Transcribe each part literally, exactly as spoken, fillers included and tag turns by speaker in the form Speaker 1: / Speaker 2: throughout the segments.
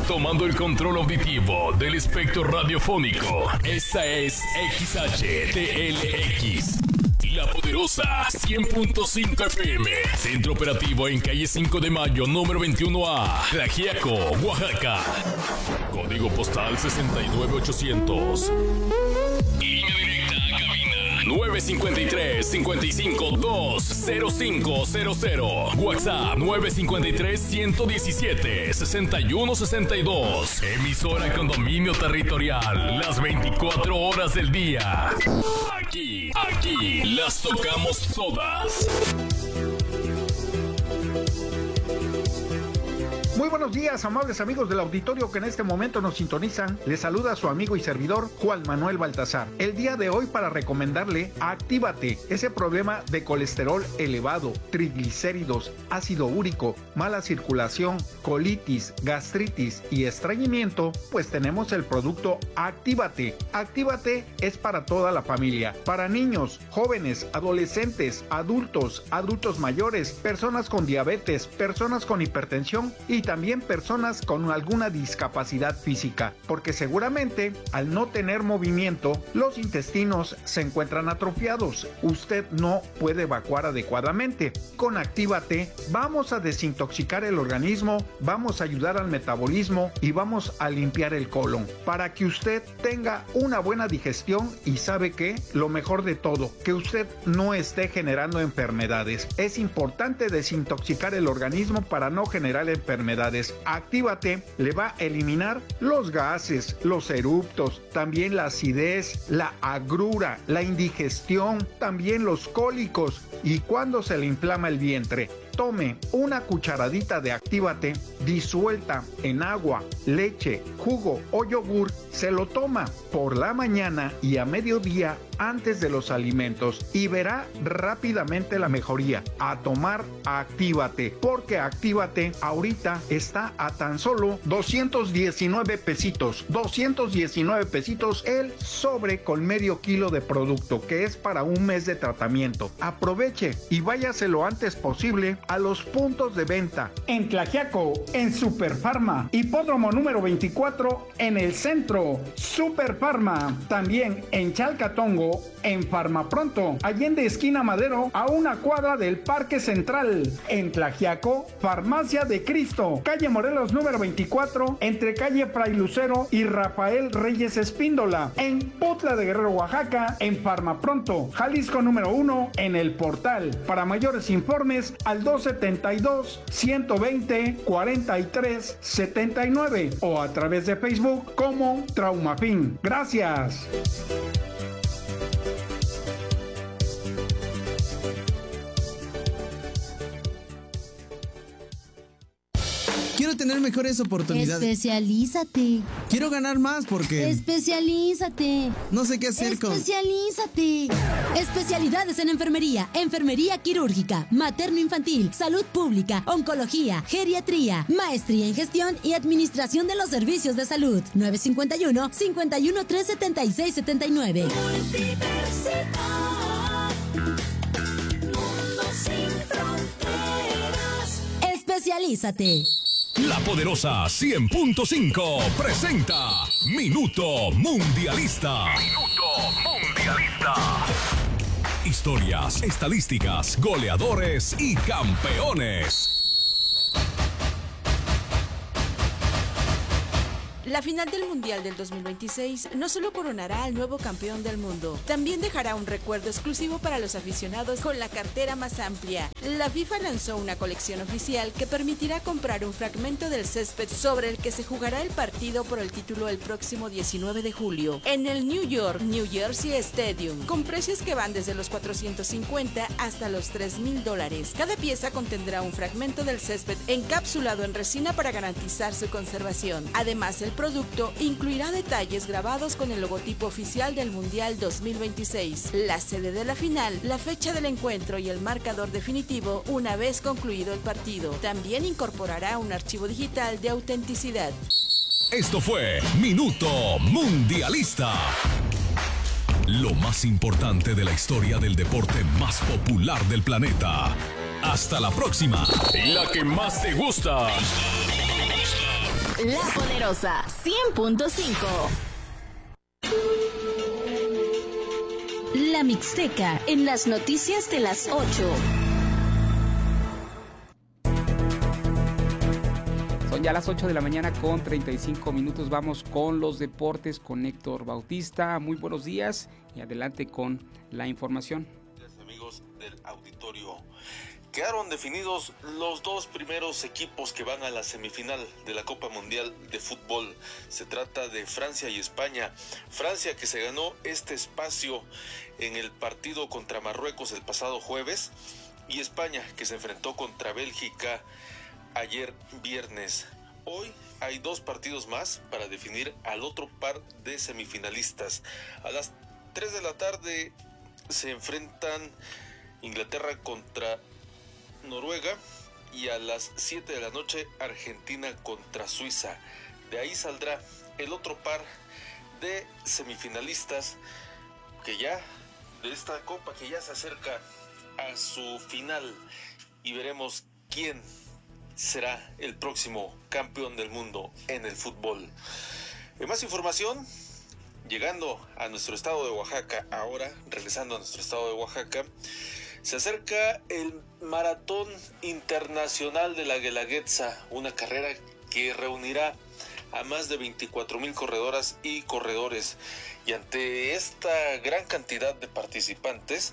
Speaker 1: tomando el control auditivo del espectro radiofónico. Esta es X H T L X. La Poderosa cien punto cinco F M. Centro operativo en calle cinco de mayo, número veintiuno A, Tlaxiaco, Oaxaca. Código postal sesenta y nueve ochocientos. Línea directa a cabina nueve cinco tres, cinco cinco dos, cero cinco cero cero. WhatsApp nueve cinco tres, uno uno siete, seis uno seis dos. Emisora con dominio territorial las veinticuatro horas del día. Aquí, aquí las tocamos todas.
Speaker 2: Muy buenos días, amables amigos del auditorio que en este momento nos sintonizan. Les saluda su amigo y servidor Juan Manuel Baltazar. El día de hoy para recomendarle Actívate, ese problema de colesterol elevado, triglicéridos, ácido úrico, mala circulación, colitis, gastritis y estreñimiento, pues tenemos el producto Actívate. Actívate es para toda la familia, para niños, jóvenes, adolescentes, adultos, adultos mayores, personas con diabetes, personas con hipertensión y también personas con alguna discapacidad física, porque seguramente al no tener movimiento, los intestinos se encuentran atrofiados. Usted no puede evacuar adecuadamente. Con Actívate vamos a desintoxicar el organismo, vamos a ayudar al metabolismo y vamos a limpiar el colon para que usted tenga una buena digestión y sabe que lo mejor de todo, que usted no esté generando enfermedades. Es importante desintoxicar el organismo para no generar enfermedades. Actívate le va a eliminar los gases, los eruptos, también la acidez, la agrura, la indigestión, también los cólicos y cuando se le inflama el vientre. Tome una cucharadita de Actívate disuelta en agua, leche, jugo o yogur. Se lo toma por la mañana y a mediodía antes de los alimentos y verá rápidamente la mejoría. A tomar Actívate, porque Actívate ahorita está a tan solo doscientos diecinueve pesitos. doscientos diecinueve pesitos el sobre con medio kilo de producto, que es para un mes de tratamiento. Aproveche y váyase lo antes posible a los puntos de venta. En Tlaxiaco, en Superfarma, Hipódromo número veinticuatro, en el centro, Superfarma. También en Chalcatongo, en Farmapronto, Allende esquina Madero, a una cuadra del Parque Central. En Tlaxiaco, Farmacia de Cristo, calle Morelos número veinticuatro, entre calle Fray Lucero y Rafael Reyes Espíndola. En Putla de Guerrero, Oaxaca, en Farmapronto, Jalisco número uno, en El Portal. Para mayores informes, al dos setenta y dos, ciento veinte, cuarenta y tres, setenta y nueve o a través de Facebook como Traumafin. Gracias.
Speaker 3: Quiero tener mejores oportunidades.
Speaker 4: Especialízate.
Speaker 3: Quiero ganar más porque...
Speaker 4: Especialízate.
Speaker 3: No sé qué hacer con...
Speaker 4: Especialízate. Especialidades en enfermería, enfermería quirúrgica, materno-infantil, salud pública, oncología, geriatría, maestría en gestión y administración de los servicios de salud. nueve cinco uno, cinco uno tres, siete seis siete nueve.
Speaker 5: Universidad Mundo Sin Fronteras.
Speaker 4: Especialízate.
Speaker 1: La Poderosa cien punto cinco presenta Minuto Mundialista. Minuto Mundialista. Historias, estadísticas, goleadores y campeones.
Speaker 6: La final del Mundial del dos mil veintiséis no solo coronará al nuevo campeón del mundo, también dejará un recuerdo exclusivo para los aficionados con la cartera más amplia. La FIFA lanzó una colección oficial que permitirá comprar un fragmento del césped sobre el que se jugará el partido por el título el próximo diecinueve de julio, en el New York, New Jersey Stadium, con precios que van desde los cuatrocientos cincuenta hasta los tres mil dólares. Cada pieza contendrá un fragmento del césped encapsulado en resina para garantizar su conservación. Además, el producto incluirá detalles grabados con el logotipo oficial del Mundial dos mil veintiséis, la sede de la final, la fecha del encuentro y el marcador definitivo una vez concluido el partido. También incorporará un archivo digital de autenticidad.
Speaker 1: Esto fue Minuto Mundialista. Lo más importante de la historia del deporte más popular del planeta. Hasta la próxima. La que más te gusta.
Speaker 7: La Poderosa cien punto cinco. La Mixteca en las noticias de las ocho.
Speaker 8: Son ya las ocho de la mañana con treinta y cinco minutos. Vamos con los deportes con Héctor Bautista. Muy buenos días y adelante con la información.
Speaker 9: Amigos del auditorio, quedaron definidos los dos primeros equipos que van a la semifinal de la Copa Mundial de Fútbol. Se trata de Francia y España. Francia, que se ganó este espacio en el partido contra Marruecos el pasado jueves, y España, que se enfrentó contra Bélgica ayer viernes. Hoy hay dos partidos más para definir al otro par de semifinalistas. A las tres de la tarde se enfrentan Inglaterra contra Noruega y a las siete de la noche Argentina contra Suiza. De ahí saldrá el otro par de semifinalistas que ya, de esta copa que ya se acerca a su final, y veremos quién será el próximo campeón del mundo en el fútbol. En más información, llegando a nuestro estado de Oaxaca, ahora regresando a nuestro estado de Oaxaca, se acerca el Maratón Internacional de la Guelaguetza, una carrera que reunirá a más de veinticuatro mil corredoras y corredores. Y ante esta gran cantidad de participantes,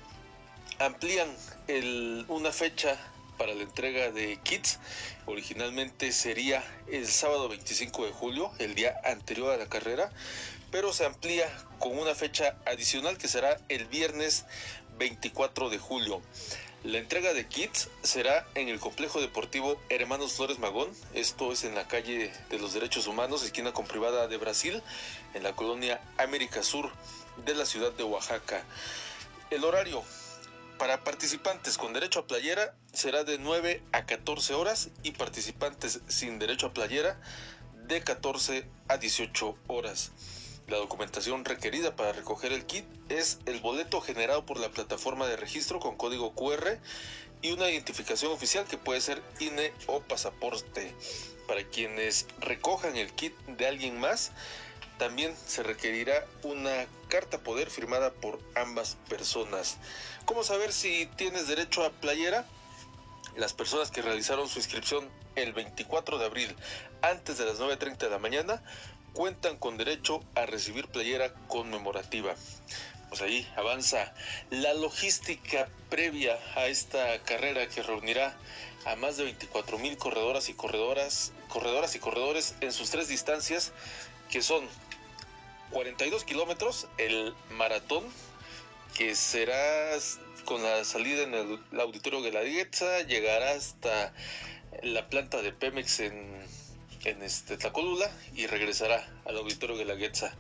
Speaker 9: amplían el, una fecha para la entrega de kits. Originalmente sería el sábado veinticinco de julio, el día anterior a la carrera, pero se amplía con una fecha adicional que será el viernes veinticuatro de julio. La entrega de kits será en el complejo deportivo Hermanos Flores Magón. Esto es en la calle de los Derechos Humanos, esquina con Privada de Brasil, en la colonia América Sur de la ciudad de Oaxaca. El horario para participantes con derecho a playera será de nueve a catorce horas, y participantes sin derecho a playera de catorce a dieciocho horas. La documentación requerida para recoger el kit es el boleto generado por la plataforma de registro con código cu erre y una identificación oficial que puede ser I N E o pasaporte. Para quienes recojan el kit de alguien más, también se requerirá una carta poder firmada por ambas personas. ¿Cómo saber si tienes derecho a playera? Las personas que realizaron su inscripción el veinticuatro de abril antes de las nueve treinta de la mañana cuentan con derecho a recibir playera conmemorativa. Pues ahí avanza la logística previa a esta carrera que reunirá a más de veinticuatro mil corredoras y corredoras, corredoras y corredores en sus tres distancias, que son cuarenta y dos kilómetros, el maratón, que será con la salida en el, el auditorio Guelaguetza, llegará hasta la planta de Pemex en, en este Tlacolula y regresará al auditorio Guelaguetza.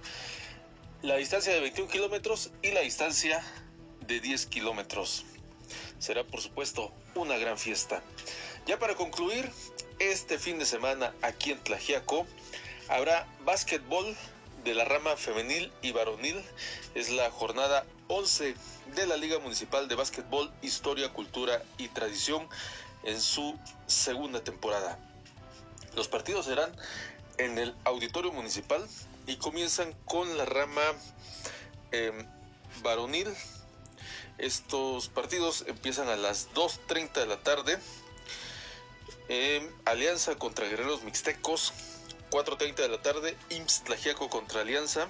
Speaker 9: La distancia de veintiún kilómetros y la distancia de diez kilómetros. Será, por supuesto, una gran fiesta. Ya para concluir, este fin de semana aquí en Tlaxiaco habrá básquetbol de la rama femenil y varonil. Es la jornada once de la Liga Municipal de Básquetbol, Historia, Cultura y Tradición en su segunda temporada. Los partidos serán en el Auditorio Municipal y comienzan con la rama eh, varonil. Estos partidos empiezan a las dos treinta de la tarde. Eh, Alianza contra Guerreros Mixtecos, cuatro treinta de la tarde, I M S S Tlaxiaco contra Alianza,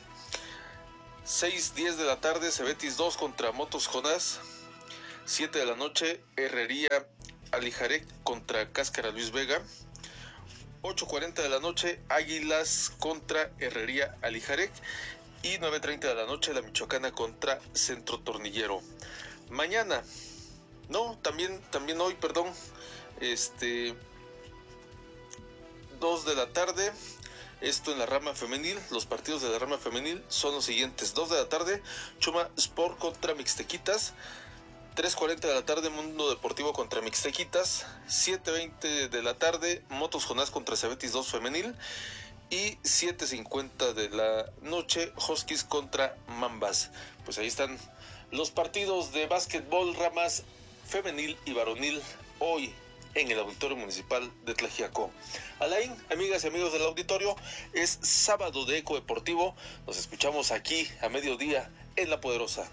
Speaker 9: seis diez de la tarde, Cebetis dos contra Motos Jonás, siete de la noche, Herrería Alijarec contra Cáscara Luis Vega, ocho cuarenta de la noche, Águilas contra Herrería Alijarec, y nueve treinta de la noche, La Michoacana contra Centro Tornillero. Mañana, no, también, también hoy, perdón, este, dos de la tarde, esto en la rama femenil. Los partidos de la rama femenil son los siguientes: dos de la tarde, Chuma Sport contra Mixtequitas, tres cuarenta de la tarde, Mundo Deportivo contra Mixtequitas, siete veinte de la tarde, Motos Jonás contra Cebetis dos femenil, y siete cincuenta de la noche, Huskies contra Mambas. Pues ahí están los partidos de básquetbol, ramas femenil y varonil, hoy en el Auditorio Municipal de Tlaxiaco. Al aire bien, amigas y amigos del auditorio, es sábado de Eco Deportivo. Nos escuchamos aquí a mediodía en La Poderosa.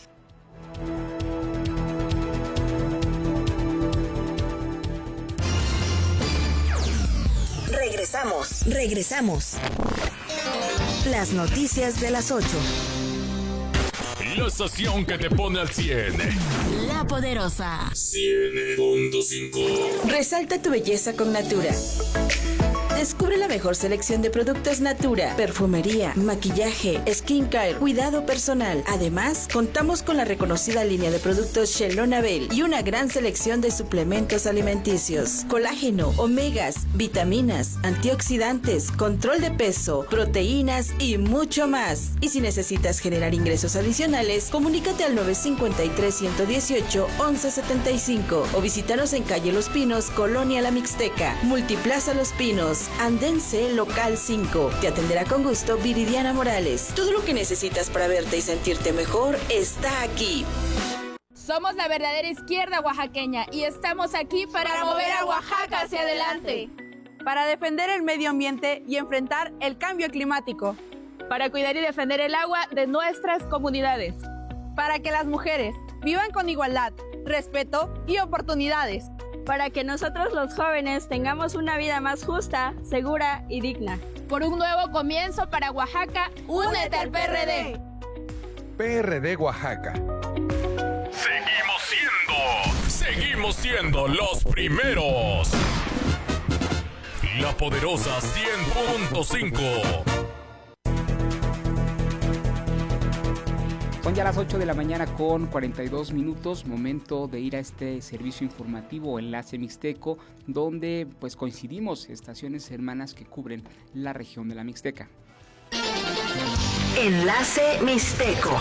Speaker 10: Regresamos, regresamos. Las noticias de las ocho.
Speaker 1: La estación que te pone al cien.
Speaker 10: La Poderosa.
Speaker 1: cien punto cinco.
Speaker 6: Resalta tu belleza con Natura. Descubre la mejor selección de productos Natura, perfumería, maquillaje, skincare, cuidado personal. Además, contamos con la reconocida línea de productos Shelona Bell y una gran selección de suplementos alimenticios, colágeno, omegas, vitaminas, antioxidantes, control de peso, proteínas y mucho más. Y si necesitas generar ingresos adicionales, comunícate al nueve cinco tres, uno uno ocho, once setenta y cinco o visítanos en calle Los Pinos, Colonia La Mixteca, Multiplaza Los Pinos, Andén C, Local cinco. Te atenderá con gusto Viridiana Morales. Todo lo que necesitas para verte y sentirte mejor está aquí.
Speaker 11: Somos la verdadera izquierda oaxaqueña y estamos aquí para, para mover a Oaxaca hacia adelante.
Speaker 12: Para defender el medio ambiente y enfrentar el cambio climático.
Speaker 11: Para cuidar y defender el agua de nuestras comunidades.
Speaker 12: Para que las mujeres vivan con igualdad, respeto y oportunidades.
Speaker 11: Para que nosotros los jóvenes tengamos una vida más justa, segura y digna. Por un nuevo comienzo para Oaxaca, únete al P R D.
Speaker 13: P R D Oaxaca.
Speaker 1: Seguimos siendo, seguimos siendo los primeros. La Poderosa cien punto cinco.
Speaker 8: Son ya las ocho de la mañana con cuarenta y dos minutos, momento de ir a este servicio informativo Enlace Mixteco, donde pues coincidimos estaciones hermanas que cubren la región de la Mixteca.
Speaker 10: Enlace Mixteco.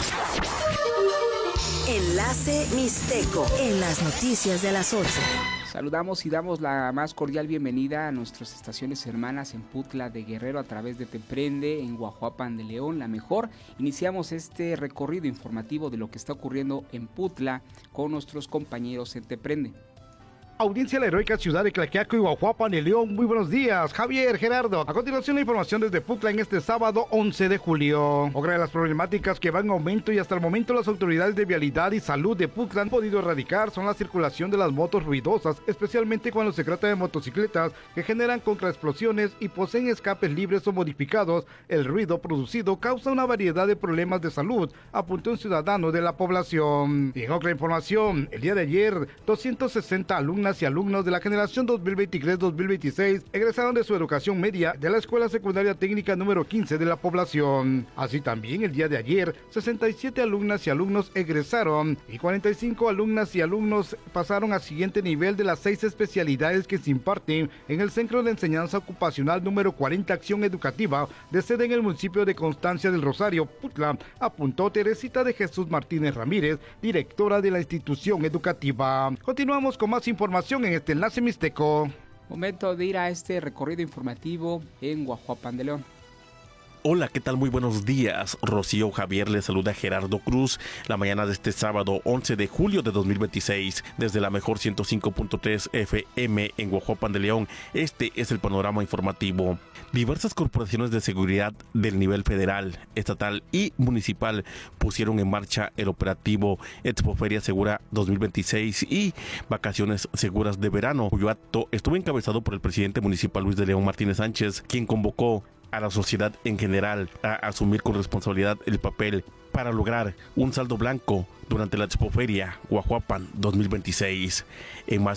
Speaker 10: Enlace Mixteco en las noticias de las ocho.
Speaker 8: Saludamos y damos la más cordial bienvenida a nuestras estaciones hermanas en Putla de Guerrero a través de Teprende, en Guajuapan de León, La Mejor. Iniciamos este recorrido informativo de lo que está ocurriendo en Putla con nuestros compañeros en Teprende.
Speaker 2: Audiencia de la heroica ciudad de Tlaquiaco y Guajuapan de León, muy buenos días, Javier, Gerardo. A continuación la información desde Putla en este sábado once de julio. Otra de las problemáticas que van en aumento y hasta el momento las autoridades de vialidad y salud de Putla han podido erradicar son la circulación de las motos ruidosas, especialmente cuando se trata de motocicletas que generan contraexplosiones y poseen escapes libres o modificados. El ruido producido causa una variedad de problemas de salud, apuntó un ciudadano de la población. Y en otra información, el día de ayer, doscientas sesenta alumnas y alumnos de la generación dos mil veintitrés dos mil veintiséis egresaron de su educación media de la Escuela Secundaria Técnica número quince de la población. Así también el día de ayer, sesenta y siete alumnas y alumnos egresaron y cuarenta y cinco alumnas y alumnos pasaron al siguiente nivel de las seis especialidades que se imparten en el Centro de Enseñanza Ocupacional número cuarenta Acción Educativa de sede en el municipio de Constancia del Rosario, Putla, apuntó Teresita de Jesús Martínez Ramírez, directora de la institución educativa. Continuamos con más información en este Enlace Mixteco.
Speaker 8: Momento de ir a este recorrido informativo en Guajuapan de León.
Speaker 14: Hola, ¿qué tal? Muy buenos días. Rocío Javier le saluda Gerardo Cruz la mañana de este sábado once de julio de dos mil veintiséis desde la mejor ciento cinco punto tres F M en Guajuapan de León. Este es el panorama informativo. Diversas corporaciones de seguridad del nivel federal, estatal y municipal pusieron en marcha el operativo Expoferia Segura dos mil veintiséis y Vacaciones Seguras de Verano, cuyo acto estuvo encabezado por el presidente municipal Luis de León Martínez Sánchez, quien convocó a la sociedad en general a asumir con responsabilidad el papel para lograr un saldo blanco durante la Expoferia Guajuapan dos mil veintiséis. En más